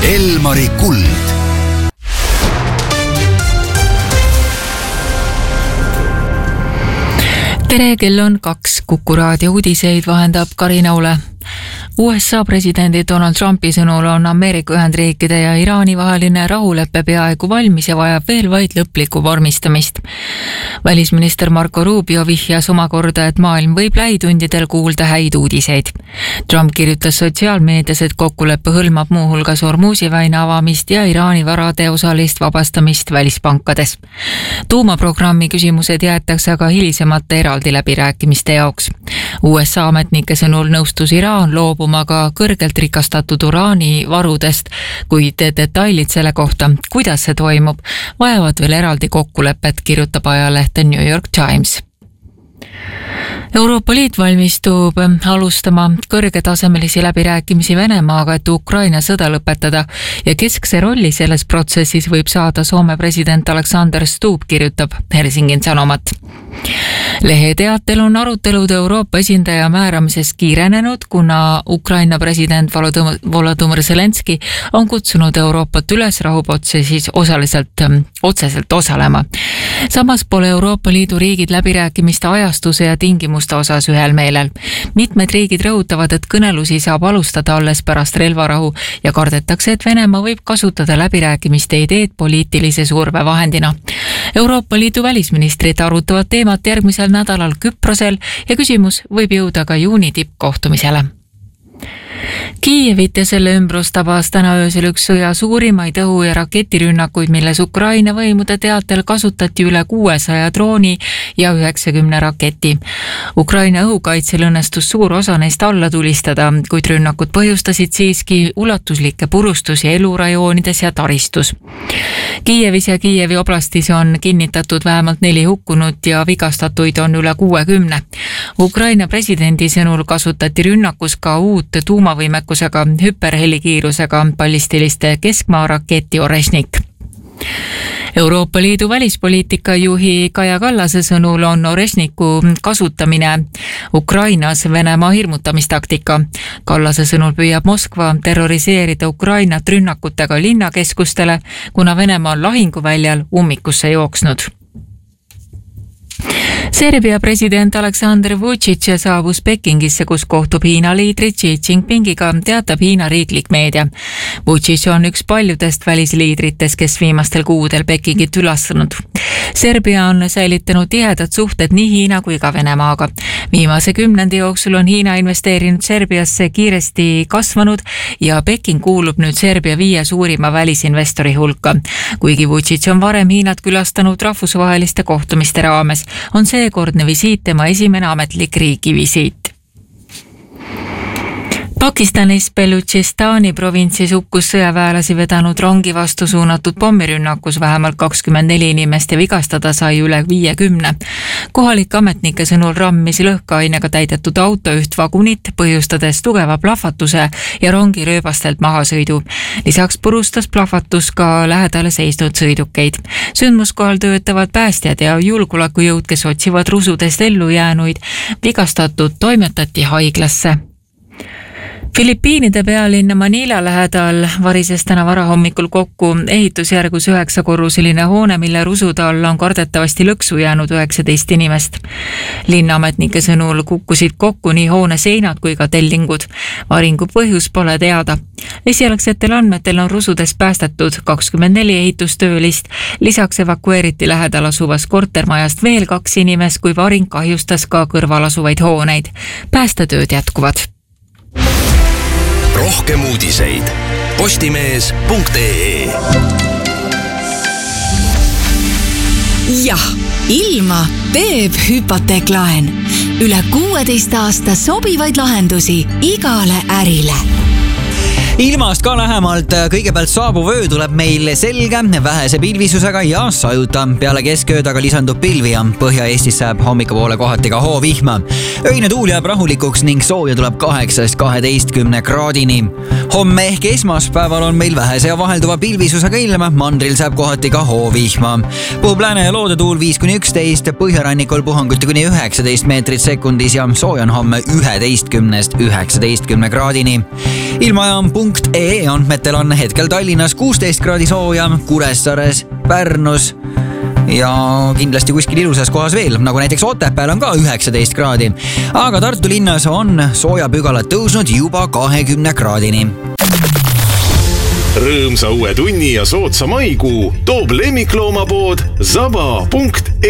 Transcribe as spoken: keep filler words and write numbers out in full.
Elmari kuld. Tere, kell on kaks. Kuku raadio uudiseid vahendab Karina Ule. U S A presidendi Donald Trumpi sõnul on Ameerika Ühendriikide ja Iraani vaheline rahuleppe peaaegu valmis ja vajab veel vaid lõplikku vormistamist. Välisminister Marco Rubio vihjas omakorda, et maailm võib lähitundidel kuulda häid uudiseid. Trump kirjutas sotsiaalmeedias, et kokkuleppe hõlmab muuhulgas Hormuzi väina avamist ja Iraani varade osalist vabastamist välispankades. Tuumaprogrammi küsimused jäetakse aga hilisemate eraldi läbirääkimiste jaoks. U S A ametnike sõnul nõustus Iraan loobuma ka kõrgelt rikastatud uraani varudest, kuid detailid selle kohta, kuidas see toimub, vajavad veel eraldi kokkulepet, kirjutab ajalehte New York Times. Euroopa Liit valmistub alustama kõrgetasemelisi läbirääkimisi Venemaaga, et Ukraina sõda lõpetada ja keskse rolli selles protsessis võib saada Soome president Alexander Stubb, kirjutab Helsingin Sanomat. Lehe teatel on arutelud Euroopa esindaja määramises kiirenenud, kuna Ukraina president Volodymyr Zelenski on kutsunud Euroopat üles rahuprotsessis osaliselt, otseselt osalema. Samas pole Euroopa Liidu riigid läbirääkimiste ajastuse ja tingimuste osas ühel meelel. Mitmed riigid rõhutavad, et kõnelusi saab alustada alles pärast relvarahu ja kardetakse, et Venemaa võib kasutada läbirääkimiste ideed poliitilise surve vahendina. Euroopa Liidu välisministrid arutavad teemat järgmisel nädalal Küprosel ja küsimus võib jõuda ka juuni tippkohtumisele. Kiievit ja selle ümbrus tabas täna öösel üks sõja suurimaid õhu- ja raketirünnakuid, milles Ukraina võimude teatel kasutati üle kuuesaja drooni ja üheksakümne raketi. Ukraina õhukaitsel õnnestus suur osa neist alla tulistada, kuid rünnakud põhjustasid siiski ulatuslikke purustusi elurajoonides ja taristus. Kiievis ja Kiievi oblastis on kinnitatud vähemalt neli hukkunut ja vigastatuid on üle kuuekümne. Ukraina presidendi sõnul kasutati rünnakus ka uut tuumavõimekusega hüperhelikiirusega ballistiliste keskmaa raketi Oreshnik. Euroopa Liidu välispoliitika juhi Kaja Kallase sõnul on Oreshniku kasutamine Ukrainas Venemaa hirmutamistaktika. Kallase sõnul püüab Moskva terroriseerida Ukrainat rünnakutega linnakeskustele, kuna Venemaa on lahinguväljal ummikusse jooksnud. Serbia president Aleksandr Vučić saabus Pekingisse, kus kohtub Hiina liidri Xi Jinpingiga, teatab Hiina riiklik meedia. Vučić on üks paljudest välisliidritest, kes viimastel kuudel Pekingit ülastanud. Serbia on säilitanud tihedad suhted nii Hiina kui ka Venemaaga. Viimase kümnendi jooksul on Hiina investeerinud Serbiasse kiiresti kasvanud ja Peking kuulub nüüd Serbia viie suurima välisinvestori hulka. Kuigi Vučić on varem Hiinat külastanud rahvusvaheliste kohtumiste raames, on seekordne visiit tema esimene ametlik riigi visiit. Pakistanis Beluchistani provintsis hukkus sõjaväelasi vedanud rongi vastu suunatud pommirünnakus vähemalt kakskümmend neli inimest ja vigastada sai üle viiekümne. Kohalike ametnike sõnul rammis lõhkeainega täidetud auto üht vagunit, põhjustades tugeva plahvatuse ja rongi rööbastelt mahasõidu. Lisaks purustas plahvatus ka lähedale seisnud sõidukeid. Sündmuskohal töötavad päästjad ja julgeolekujõud, kes otsivad rusudest ellu jäänuid. Vigastatud toimetati haiglasse. Filipiinide pealinna Manila lähedal varises täna varahommikul kokku ehitusjärgus üheksakorruseline hoone, mille rusude alla on kardetavasti lõksu jäänud üheksateist inimest. Linnaametnike sõnul kukkusid kokku nii hoone seinad kui ka tellingud. Varingu põhjus pole teada. Esialgsetel andmetel on rusudest päästetud kakskümmend neli ehitustöölist. Lisaks evakueeriti lähedal asuvast kortermajast veel kaks inimest, kui varing kahjustas ka kõrval asuvaid hooneid. Päästetööd jätkuvad. Rohkem uudiseid postimees punkt ee. Jah, ilma teeb hüpoteeklaen. Üle kuueteist aasta sobivaid lahendusi igale ärile. Ilmast ka lähemalt. Kõigepealt saabuv öö tuleb meil selge, vähese pilvisusega ja sajuta. Peale keskööd aga lisandub pilvi ja Põhja-Eestis saab hommikupoole kohati ka hoovihma. Öine tuul jääb rahulikuks ning sooja tuleb kaheksast kaheteistkümne kraadini. Homme ehk esmaspäeval on meil vähese ja vahelduva pilvisusega ilm. Mandril saab kohati ka hoovihma. Puhub lääne ja loodetuul viis kuni üksteist, põhjarannikul puhanguti kuni üheksateist meetrit sekundis ja sooja on homme üheteistkümnest üheksateistkümne kraadini. Ilmaja on punkt punkt ee andmetel on hetkel Tallinnas kuusteist kraadi sooja, Kuressaares, Pärnus ja kindlasti kuskil ilusas kohas veel, nagu näiteks Otepääl on ka üheksateist kraadi. Aga Tartu linnas on soojapügalad tõusnud juba kahekümne kraadini. Rõõmsa uue tunni ja sootsa maikuu toob lemmikloomapood zaba punkt ee.